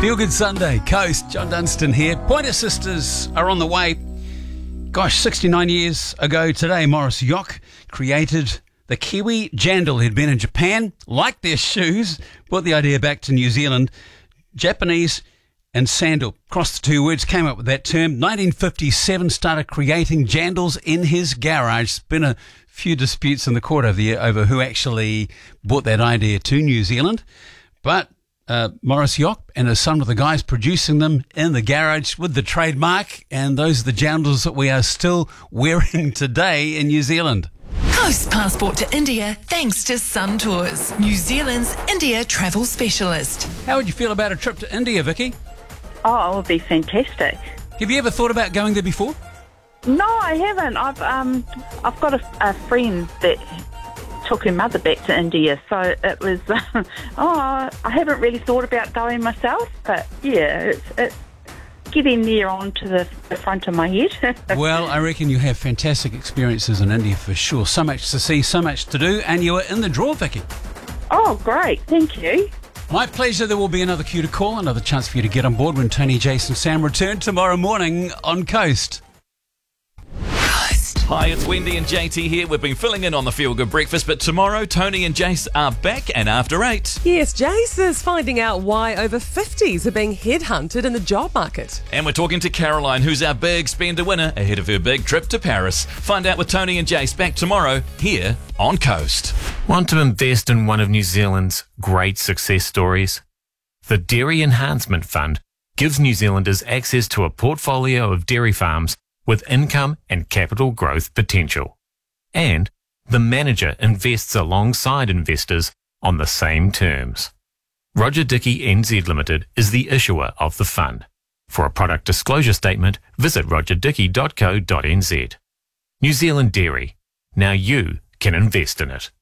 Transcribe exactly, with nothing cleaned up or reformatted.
Feel Good Sunday, Coast, John Dunstan here. Pointer Sisters are on the way. Gosh, sixty-nine years ago today, Maurice Yock created the Kiwi Jandal. He'd been in Japan, liked their shoes, brought the idea back to New Zealand. Japanese and sandal, crossed the two words, came up with that term. nineteen fifty-seven, started creating jandals in his garage. There's been a few disputes in the court over the year over who actually brought that idea to New Zealand. But uh, Maurice Yock and his son were the guys producing them in the garage with the trademark, and those are the jandals that we are still wearing today in New Zealand. Coast passport to India thanks to Sun Tours, New Zealand's India travel specialist. How would you feel about a trip to India, Vicky? Oh, it would be fantastic. Have you ever thought about going there before? No, I haven't. I've um, I've got a, a friend that took her mother back to India, so it was. Uh, oh, I haven't really thought about going myself, but yeah, it's, it's getting there onto the, the front of my head. Well, I reckon you have fantastic experiences in India for sure. So much to see, so much to do, and you are in the draw, Vicky. Oh, great! Thank you. My pleasure. There will be another cue to call, another chance for you to get on board when Tony, Jason, Sam return tomorrow morning on Coast. Hi, it's Wendy and J T here. We've been filling in on the Feel Good Breakfast, but tomorrow Tony and Jace are back and after eight. Yes, Jace is finding out why over fifties are being headhunted in the job market. And we're talking to Caroline, who's our big spender winner ahead of her big trip to Paris. Find out with Tony and Jace back tomorrow here on Coast. Want to invest in one of New Zealand's great success stories? The Dairy Enhancement Fund gives New Zealanders access to a portfolio of dairy farms with income and capital growth potential. And the manager invests alongside investors on the same terms. Roger Dickey N Z Limited is the issuer of the fund. For a product disclosure statement, visit roger dickey dot co dot n z. New Zealand Dairy. Now you can invest in it.